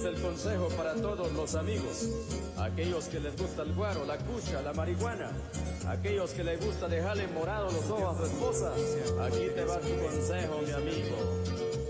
es el consejo para todos los amigos. Aquellos que les gusta el guaro, la cucha, la marihuana. Aquellos que les gusta dejarle morados los ojos a su esposa. Aquí te va tu consejo, mi amigo.